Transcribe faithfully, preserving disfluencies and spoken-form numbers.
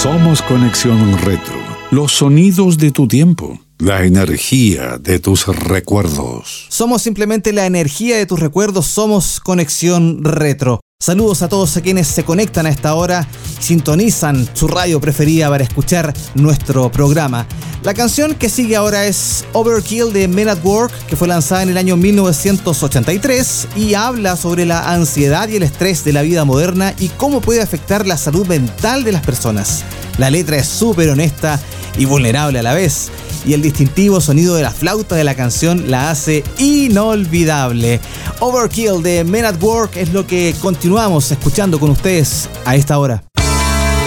Somos Conexión Retro. Los sonidos de tu tiempo. La energía de tus recuerdos. Somos simplemente la energía de tus recuerdos. Somos Conexión Retro. Saludos a todos a quienes se conectan a esta hora y sintonizan su radio preferida para escuchar nuestro programa. La canción que sigue ahora es Overkill de Men at Work, que fue lanzada en el año mil novecientos ochenta y tres y habla sobre la ansiedad y el estrés de la vida moderna y cómo puede afectar la salud mental de las personas. La letra es súper honesta y vulnerable a la vez, y el distintivo sonido de la flauta de la canción la hace inolvidable. Overkill de Men at Work es lo que continuamos escuchando con ustedes a esta hora.